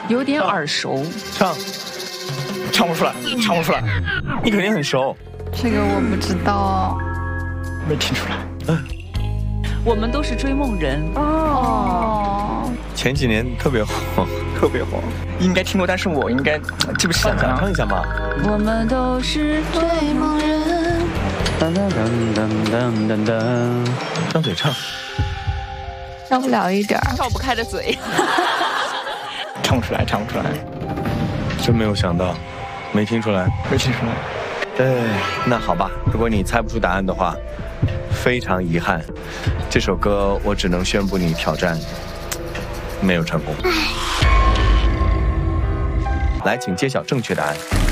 有点耳熟。 唱不出来，唱不出来，你肯定很熟。 这个我不知道， 没听出来。 我们都是追梦人哦。 前几年特别火， 特别火，应该听过，但是我应该记不起来。 唱一下嘛。 我们都是追梦人。 噔噔噔噔噔噔，张嘴唱。 唱不了一点儿， 撬不开的嘴。 唱不出来，唱不出来。 真没有想到，没听出来， 没听出来。 那好吧，如果你猜不出答案的话，非常遗憾，这首歌我只能宣布你挑战没有成功。来，请揭晓正确答案。